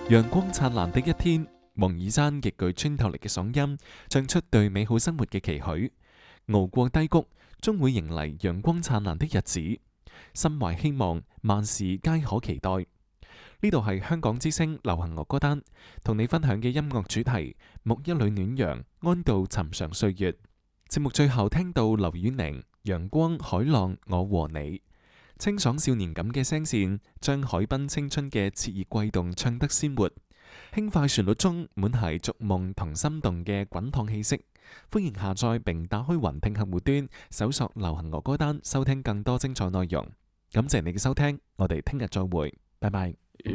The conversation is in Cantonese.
陽光燦爛的一天，蒙爾山極具穿透力嘅嗓音，唱出對美好生活嘅期許。熬過低谷，終會迎嚟陽光燦爛的日子。心懷希望，萬事皆可期待。呢度係香港之聲流行樂歌單，同你分享嘅音樂主題：木一縷暖陽，安度尋常歲月。節目最後聽到劉宇寧《陽光海浪我和你》，清爽少年感嘅聲線，將海濱青春嘅熾熱悸動唱得鮮活。輕快旋律中滿係逐夢同心動嘅滾燙氣息。歡迎下載並打開雲聽客戶端，搜索流行樂歌單，收聽更多精彩內容。感謝你嘅收聽，我哋聽日再會，拜拜。